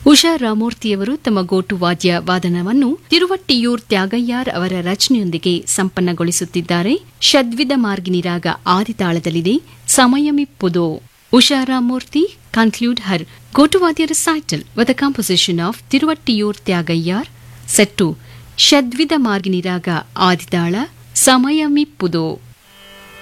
ಉಷಾ ರಾಮೂರ್ತಿಯವರು ತಮ್ಮ ಗೋಟು ವಾದ್ಯ ವಾದನವನ್ನು ತಿರುವಟ್ಟಿಯೂರ್ ತ್ಯಾಗಯ್ಯಾರ್ ಅವರ ರಚನೆಯೊಂದಿಗೆ ಸಂಪನ್ನಗೊಳಿಸುತ್ತಿದ್ದಾರೆ. ಷಡ್ವಿಧ ಮಾರ್ಗಿನಿ ರಾಗ ಆದಿತಾಳದಲ್ಲಿದೆ. ಸಮಯಮಿಪ್ಪುದೋ. Usha Ramurthy conclude her Gotu Vadya recital with a composition of Tiruvattiyur Tyagayyar set to Shadvida Margini Raga Aditala Samayamippudo.